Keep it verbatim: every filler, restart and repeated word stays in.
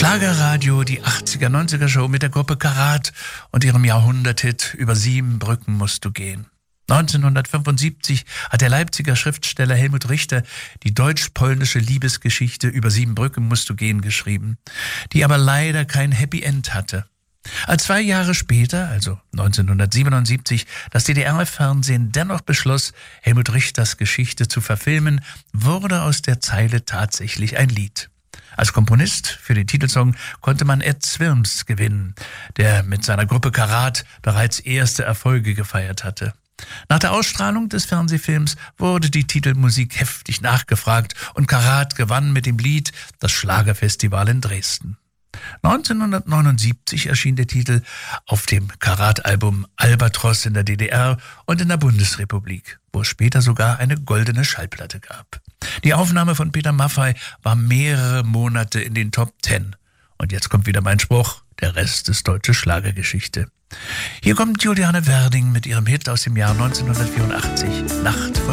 Schlagerradio, die achtziger, neunziger Show mit der Gruppe Karat und ihrem Jahrhunderthit Über sieben Brücken musst du gehen. neunzehnhundertfünfundsiebzig hat der Leipziger Schriftsteller Helmut Richter die deutsch-polnische Liebesgeschichte Über sieben Brücken musst du gehen geschrieben, die aber leider kein Happy End hatte. Als zwei Jahre später, also neunzehnhundertsiebenundsiebzig, das D D R-Fernsehen dennoch beschloss, Helmut Richters Geschichte zu verfilmen, wurde aus der Zeile tatsächlich ein Lied. Als Komponist für den Titelsong konnte man Ed Zwirns gewinnen, der mit seiner Gruppe Karat bereits erste Erfolge gefeiert hatte. Nach der Ausstrahlung des Fernsehfilms wurde die Titelmusik heftig nachgefragt und Karat gewann mit dem Lied das Schlagerfestival in Dresden. neunzehnhundertneunundsiebzig erschien der Titel auf dem Karat-Album Albatros in der D D R und in der Bundesrepublik, wo es später sogar eine goldene Schallplatte gab. Die Aufnahme von Peter Maffay war mehrere Monate in den Top Ten. Und jetzt kommt wieder mein Spruch, der Rest ist deutsche Schlagergeschichte. Hier kommt Juliane Werding mit ihrem Hit aus dem Jahr neunzehnhundertvierundachtzig, Nacht von